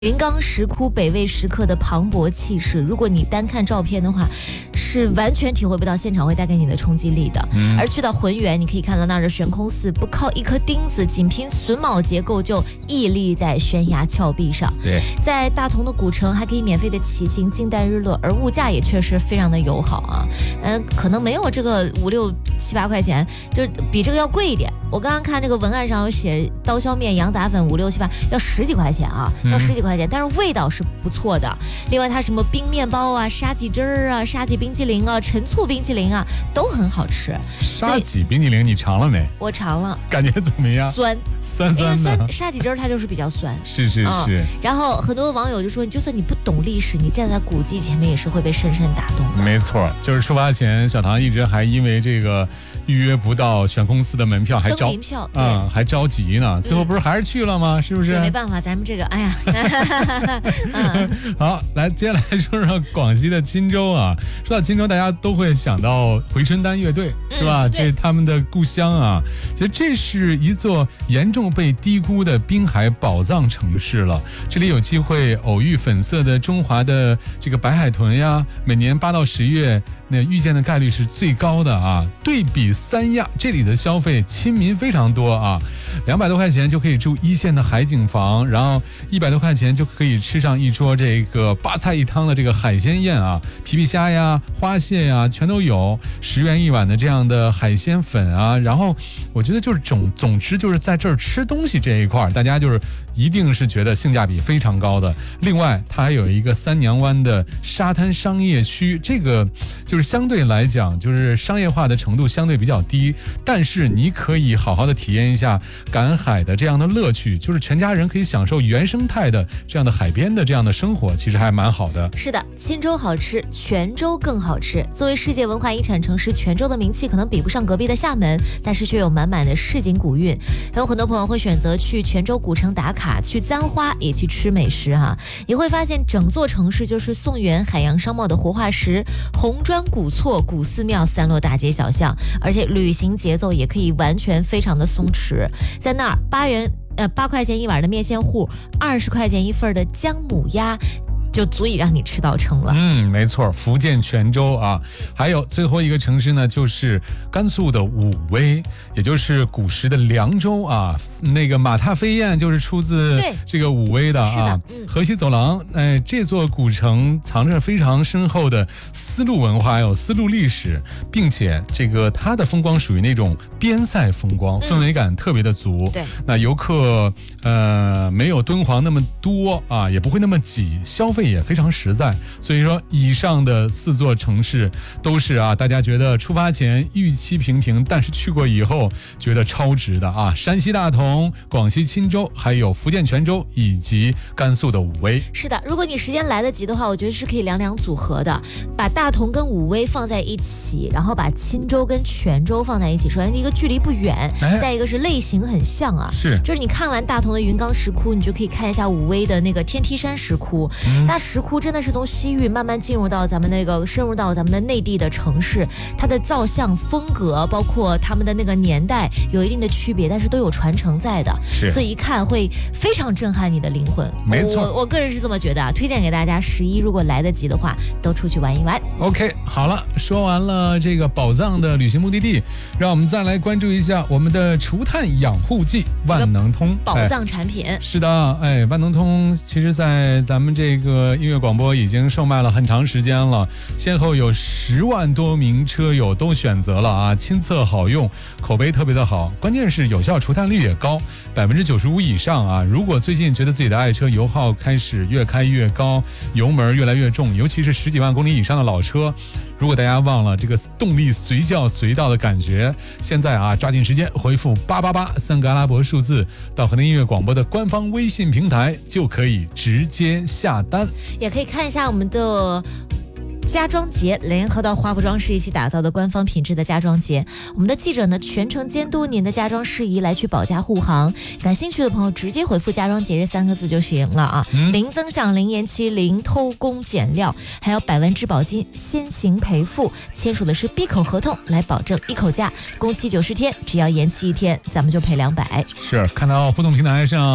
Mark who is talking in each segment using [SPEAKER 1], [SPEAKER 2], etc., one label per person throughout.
[SPEAKER 1] 云冈石窟北魏时刻的磅礴气势，如果你单看照片的话，是完全体会不到现场会带给你的冲击力的。而去到浑源，你可以看到那儿的悬空寺，不靠一颗钉子，仅凭榫卯结构就屹立在悬崖峭壁上。
[SPEAKER 2] 对，
[SPEAKER 1] 在大同的古城还可以免费的骑行，静待日落，而物价也确实非常的友好啊。可能没有这个5、6、7、8块钱，就比这个要贵一点。我刚刚看这个文案上有写刀削面、羊杂粉5、6、7、8要10几块钱啊，要10几块钱，但是味道是不错的。另外它什么冰面包啊、沙棘汁儿啊、沙棘冰淇淋啊、陈醋冰淇淋啊都很好吃。
[SPEAKER 2] 沙棘冰淇淋你尝了没？
[SPEAKER 1] 我尝了，
[SPEAKER 2] 感觉怎么样？
[SPEAKER 1] 酸
[SPEAKER 2] 酸的。
[SPEAKER 1] 因为沙棘汁儿它就是比较酸。
[SPEAKER 2] 是。
[SPEAKER 1] 然后很多网友就说，就算你不懂历史，你站在古迹前面也是会被深深打动的。
[SPEAKER 2] 没错，就是出发前，小唐一直还因为这个预约不到悬空寺的门票，还
[SPEAKER 1] 登临票，
[SPEAKER 2] 还着急呢。最后不是还是去了吗？是不是？
[SPEAKER 1] 对，没办法，咱们这个，哎呀。
[SPEAKER 2] 好，来，接下来说说广西的钦州啊。说到钦州，大家都会想到回春丹乐队，是吧？这是他们的故乡啊。其实这是一座严重被低估的滨海宝藏城市了。这里有机会偶遇粉色的中华的这个白海豚呀，每年8到10月那遇见的概率是最高的啊。对比三亚，这里的消费亲民非常多啊，200多块钱就可以住1线的海景房，然后100多块钱就可以吃上一桌这个8菜1汤的这个海鲜宴啊，皮皮虾呀、花蟹呀全都有，10元1碗的这样的海鲜粉啊。然后我觉得就是总之就是在这儿吃东西这一块，大家就是一定是觉得性价比非常高的。另外它还有一个三娘湾的沙滩商业区，这个就是相对来讲就是商业化的程度相对比较低，但是你可以好好的体验一下赶海的这样的乐趣，就是全家人可以享受原生态的这样的海边的这样的生活，其实还蛮好的。
[SPEAKER 1] 是的，钦州好吃，泉州更好吃。作为世界文化遗产城市，泉州的名气可能比不上隔壁的厦门，但是却有满满的市井古韵。还有很多朋友会选择去泉州古城打卡，去簪花也去吃美食哈。你会发现整座城市就是宋元海洋商贸的活化石，红砖古厝、古寺庙散落大街小巷，而且旅行节奏也可以完全非常的松弛。在那儿8块钱1碗的面线糊，20块钱1份的姜母鸭，就足以让你吃到撑了。
[SPEAKER 2] 没错，福建泉州啊。还有最后一个城市呢，就是甘肃的武威，也就是古时的凉州啊。那个马踏飞燕就是出自这个武威的啊。河西走廊，这座古城藏着非常深厚的丝路文化，还有丝路历史，并且这个它的风光属于那种边塞风光，氛围感特别的足。
[SPEAKER 1] 对，
[SPEAKER 2] 那游客没有敦煌那么多啊，也不会那么挤，消费也非常实在。所以说以上的4座城市都是啊，大家觉得出发前预期平平，但是去过以后觉得超值的啊。山西大同、广西钦州，还有福建泉州以及甘肃的武威。
[SPEAKER 1] 是的，如果你时间来得及的话，我觉得是可以2组合的，把大同跟武威放在一起，然后把钦州跟泉州放在一起。首先一个距离不远，再一个是类型很像啊，就是你看完大同的云冈石窟，你就可以看一下武威的那个天梯山石窟。那石窟真的是从西域慢慢进入到咱们那个深入到咱们的内地的城市，它的造像风格包括他们的那个年代有一定的区别，但是都有传承在的，所以一看会非常震撼你的灵魂。
[SPEAKER 2] 没错，
[SPEAKER 1] 我个人是这么觉得啊，推荐给大家11如果来得及的话都出去玩一玩。
[SPEAKER 2] OK， 好了，说完了这个宝藏的旅行目的地，让我们再来关注一下我们的除碳养护剂万能通
[SPEAKER 1] 宝藏产品。
[SPEAKER 2] 是的，万能通其实在咱们这个音乐广播已经售卖了很长时间了，先后有10万多名车友都选择了啊，亲测好用，口碑特别的好，关键是有效除碳率也高，95%以上啊。如果最近觉得自己的爱车油耗开始越开越高，油门越来越重，尤其是10几万公里以上的老车，如果大家忘了这个动力随叫随到的感觉，现在啊抓紧时间回复888，3个阿拉伯数字到河南音乐广播的官方微信平台，就可以直接下单。
[SPEAKER 1] 也可以看一下我们的家装节联合到华普装饰一起打造的官方品质的家装节，我们的记者呢全程监督您的家装事宜，来去保驾护航。感兴趣的朋友直接回复家装节日3个字就行了啊。零增项、零延期、零偷工减料，还有100万质保金先行赔付，签署的是闭口合同，来保证一口价，工期90天，只要延期1天咱们就赔200。
[SPEAKER 2] 是，看到互动平台上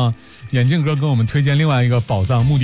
[SPEAKER 2] 眼镜哥给我们推荐另外一个宝藏目的